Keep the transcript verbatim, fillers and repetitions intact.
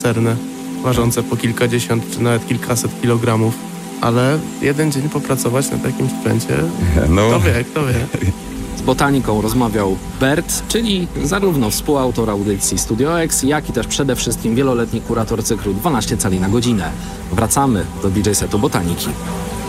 cerne, ważące po kilkadziesiąt czy nawet kilkaset kilogramów. Ale jeden dzień popracować na takim sprzęcie, No. kto wie, kto wie. Z botaniką rozmawiał Bert, czyli zarówno współautor audycji Studio X, jak i też przede wszystkim wieloletni kurator cyklu dwanaście cali na godzinę. Wracamy do D J setu Botaniki.